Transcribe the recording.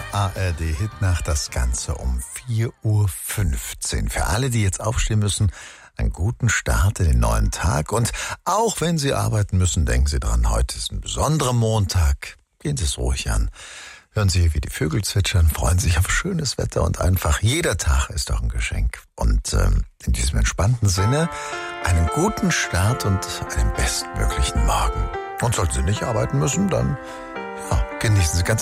der ARD-Hitnacht, das Ganze um 4:15 Uhr. Für alle, die jetzt aufstehen müssen, einen guten Start in den neuen Tag. Und auch wenn Sie arbeiten müssen, denken Sie dran, heute ist ein besonderer Montag. Gehen Sie es ruhig an. Hören Sie, wie die Vögel zwitschern, freuen sich auf schönes Wetter und einfach jeder Tag ist doch ein Geschenk. Und in diesem entspannten Sinne einen guten Start und einen bestmöglichen Morgen. Und sollten Sie nicht arbeiten müssen, dann genießen Sie ganz